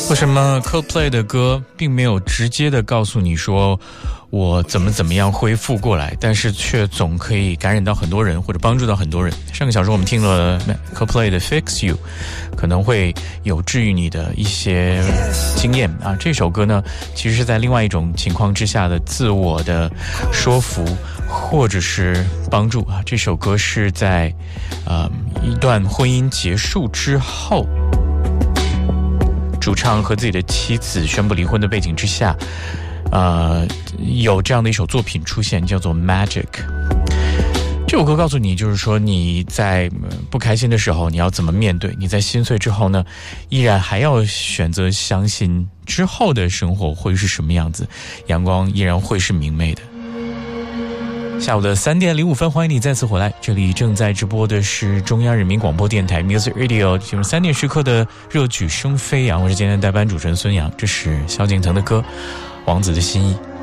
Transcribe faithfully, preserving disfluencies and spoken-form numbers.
为什么 Coldplay 的歌并没有直接的告诉你说我怎么怎么样恢复过来，但是却总可以感染到很多人或者帮助到很多人。上个小时我们听了 Coldplay 的 Fix You， 可能会有治愈你的一些经验啊。这首歌呢其实是在另外一种情况之下的自我的说服或者是帮助啊。这首歌是在呃一段婚姻结束之后，主唱和自己的妻子宣布离婚的背景之下，呃，有这样的一首作品出现，叫做 Magic。 这首歌告诉你，就是说你在不开心的时候你要怎么面对，你在心碎之后呢依然还要选择相信之后的生活会是什么样子，阳光依然会是明媚的。下午的三点零五分，欢迎你再次回来，这里正在直播的是中央人民广播电台 Music Radio， 进入三点时刻的热举声飞扬，我是今天的代班主持人孙杨，这是萧敬腾的歌《王子的心意》。